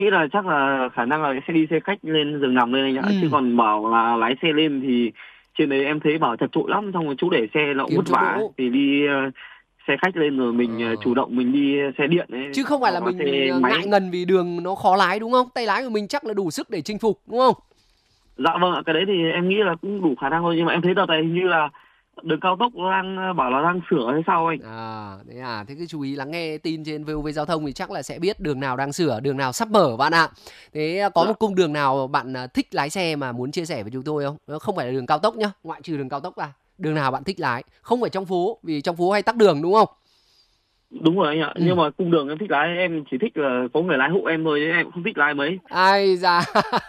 nghĩ là chắc là khả năng là sẽ đi xe khách lên giường nằm lên anh ạ. Chứ còn bảo là lái xe lên thì trên đấy em thấy bảo chật chội lắm, xong rồi chỗ để xe nó cũng vất vả thì đi xe khách lên rồi mình chủ động mình đi xe điện ấy, chứ không phải là mình ngại ngần vì đường nó khó lái đúng không? Tay lái của mình chắc là đủ sức để chinh phục đúng không? Dạ vâng ạ, cái đấy thì em nghĩ là cũng đủ khả năng thôi, nhưng mà em thấy đợt này hình như là đường cao tốc đang bảo là đang sửa hay sao anh? Thế cứ chú ý lắng nghe tin trên VOV Giao thông thì chắc là sẽ biết đường nào đang sửa, đường nào sắp mở bạn ạ. Thế có một cung đường nào bạn thích lái xe mà muốn chia sẻ với chúng tôi không? Nó không phải là đường cao tốc nhá, ngoại trừ đường cao tốc ra. Đường nào bạn thích lái? Không phải trong phố, vì trong phố hay tắc đường đúng không? Đúng rồi anh ạ, nhưng mà cung đường em thích lái, em chỉ thích là có người lái hộ em thôi, chứ em không thích lái mấy. Ai da.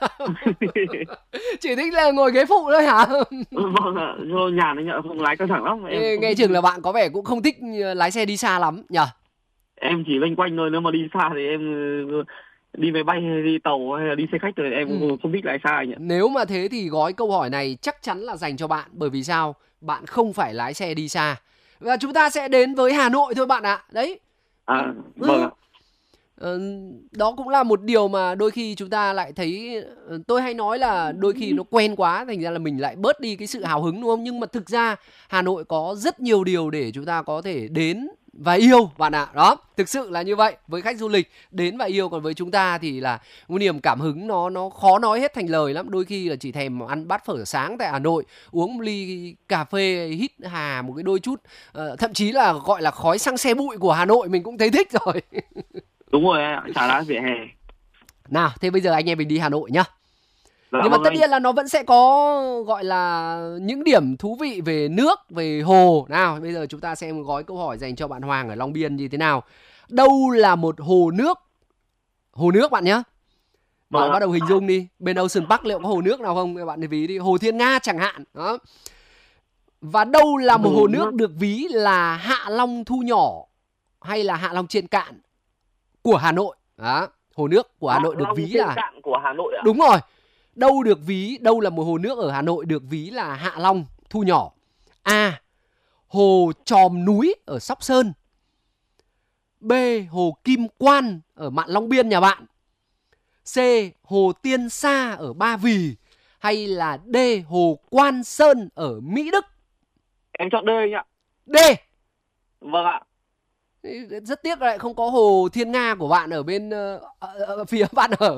Chỉ thích là ngồi ghế phụ thôi hả? Vâng ạ, do nhàn anh ạ, không lái căng thẳng lắm. Nghe chừng là bạn có vẻ cũng không thích lái xe đi xa lắm nhỉ? Em chỉ loanh quanh thôi, nếu mà đi xa thì em đi máy bay hay đi tàu hay là đi xe khách rồi em không thích lái xa anh ạ. Nếu mà thế thì gói câu hỏi này chắc chắn là dành cho bạn, bởi vì sao? Bạn không phải lái xe đi xa. Và chúng ta sẽ đến với Hà Nội thôi bạn ạ. Đấy. Vâng ạ. Đó cũng là một điều mà đôi khi chúng ta lại thấy, tôi hay nói là đôi khi nó quen quá, thành ra là mình lại bớt đi cái sự hào hứng đúng không? Nhưng mà thực ra Hà Nội có rất nhiều điều để chúng ta có thể đến và yêu bạn ạ. Đó, thực sự là như vậy. Với khách du lịch đến và yêu, còn với chúng ta thì là một niềm cảm hứng nó khó nói hết thành lời lắm. Đôi khi là chỉ thèm ăn bát phở sáng tại Hà Nội, uống một ly cà phê hít hà một cái đôi chút, thậm chí là gọi là khói xăng xe bụi của Hà Nội mình cũng thấy thích rồi. Đúng rồi ạ, chả lá vỉa hè. Nào, thế bây giờ anh em mình đi Hà Nội nhá. Nhưng mà tất nhiên là nó vẫn sẽ có gọi là những điểm thú vị về nước, về hồ. Nào, bây giờ chúng ta xem gói câu hỏi dành cho bạn Hoàng ở Long Biên như thế nào. Đâu là một hồ nước? Hồ nước bạn nhá. Bạn bắt đầu hình dung đi. Bên Ocean Park liệu có hồ nước nào không? Bạn ví đi. Hồ Thiên Nga chẳng hạn. Đó. Và đâu là một hồ nước được ví là Hạ Long thu nhỏ hay là Hạ Long trên cạn của Hà Nội? Đó. Hồ nước của Hà Nội được ví là cạn của Hà Nội ạ? Đúng rồi. Đâu là một hồ nước ở Hà Nội được ví là Hạ Long thu nhỏ? A. Hồ Chòm Núi ở Sóc Sơn. B. Hồ Kim Quan ở Mạn Long Biên nhà bạn. C. Hồ Tiên Sa ở Ba Vì. Hay là D. Hồ Quan Sơn ở Mỹ Đức? Em chọn D anh ạ. D. Vâng ạ. Rất tiếc lại không có hồ Thiên Nga của bạn ở bên phía bạn ở.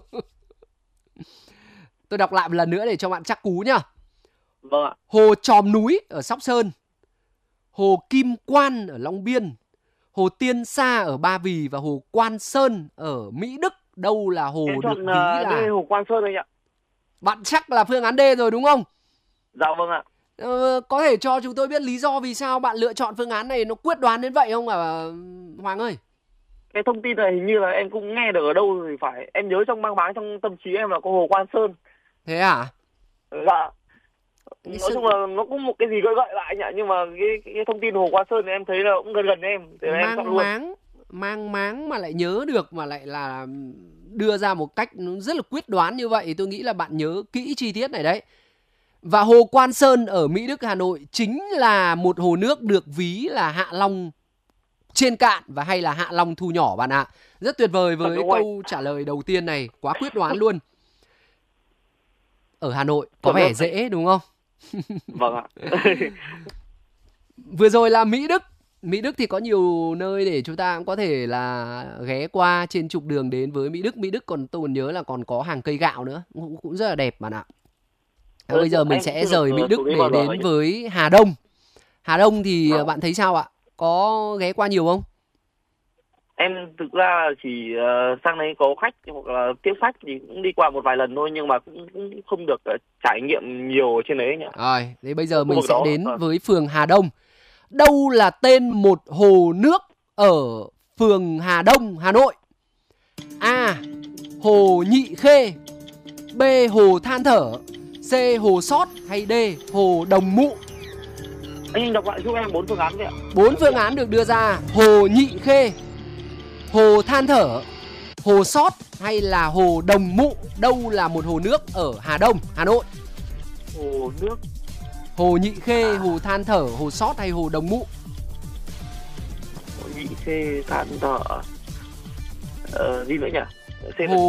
Tôi đọc lại một lần nữa để cho bạn chắc cú nhá. Vâng ạ. Hồ Chòm Núi ở Sóc Sơn, Hồ Kim Quan ở Long Biên, Hồ Tiên Sa ở Ba Vì và Hồ Quan Sơn ở Mỹ Đức. Đâu là hồ em được ví là Hồ Quan Sơn anh ạ. Bạn chắc là phương án D rồi đúng không? Dạ vâng ạ. Có thể cho chúng tôi biết lý do vì sao bạn lựa chọn phương án này nó quyết đoán đến vậy không ạ Hoàng ơi? Cái thông tin này hình như là em cũng nghe được ở đâu thì phải. Em nhớ trong mang máng trong tâm trí em là có Hồ Quan Sơn. Thế à? Dạ. Nói chung là nó cũng một cái gì gợi gợi lại nhỉ, nhưng mà cái thông tin Hồ Quan Sơn thì em thấy là cũng gần gần em, thì em chọn luôn. Mang máng mà lại nhớ được, mà lại là đưa ra một cách rất là quyết đoán như vậy, tôi nghĩ là bạn nhớ kỹ chi tiết này đấy. Và Hồ Quan Sơn ở Mỹ Đức, Hà Nội chính là một hồ nước được ví là Hạ Long trên cạn và hay là Hạ Long thu nhỏ bạn ạ. Rất tuyệt vời với câu trả lời đầu tiên này, quá quyết đoán luôn. Ở Hà Nội có vẻ dễ đúng không? Vâng ạ. Vừa rồi là Mỹ Đức. Mỹ Đức thì có nhiều nơi để chúng ta cũng có thể là ghé qua trên trục đường đến với Mỹ Đức. Mỹ Đức còn tôi còn nhớ là còn có hàng cây gạo nữa, cũng rất là đẹp bạn ạ. Bây giờ mình sẽ rời Mỹ Đức để đến với Hà Đông. Hà Đông thì bạn thấy sao ạ? Có ghé qua nhiều không? Em thực ra chỉ sang đấy có khách hoặc là tiếp khách thì cũng đi qua một vài lần thôi, nhưng mà cũng không được trải nghiệm nhiều ở trên đấy nhỉ. Rồi, thế bây giờ mình sẽ đến với phường Hà Đông. Đâu là tên một hồ nước ở phường Hà Đông, Hà Nội? A. Hồ Nhị Khê. B. Hồ Than Thở. C. Hồ Sót. Hay D. Hồ Đồng Mụ? Anh đọc lại giúp em 4 phương án vậy ạ. 4 phương án được đưa ra: Hồ Nhị Khê, Hồ Than Thở, Hồ Sót hay là Hồ Đồng Mụ. Đâu là một hồ nước ở Hà Đông, Hà Nội? Hồ nước. Hồ Nhị Khê, Hồ Than Thở, Hồ Sót hay Hồ Đồng Mụ? Hồ Nhị Khê, Than Thở. Gì nữa nhỉ? Xe Hồ